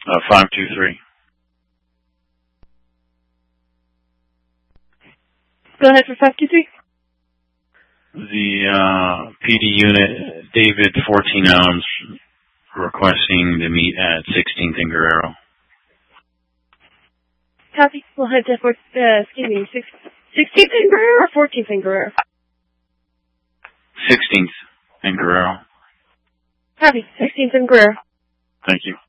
523. Go ahead for 523. The PD unit, David 14 Elms, requesting to meet at 16th and Guerrero. Copy. We'll head to 16th and Guerrero or 14th and Guerrero? 16th and Guerrero. Copy. 16th and Guerrero. Thank you.